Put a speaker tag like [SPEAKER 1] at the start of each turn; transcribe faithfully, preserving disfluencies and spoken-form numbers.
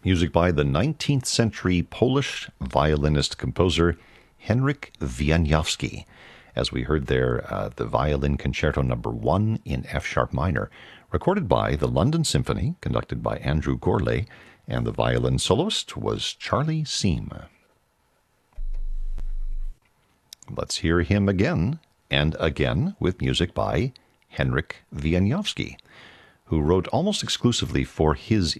[SPEAKER 1] music by the nineteenth century Polish violinist-composer Henryk Wieniawski. As we heard there, uh, the Violin Concerto Number One in F-sharp minor, recorded by the London Symphony, conducted by Andrew Gourlay, and the violin soloist was Charlie Seam. Let's hear him again and again with music by Henryk Wieniawski, who wrote almost exclusively for his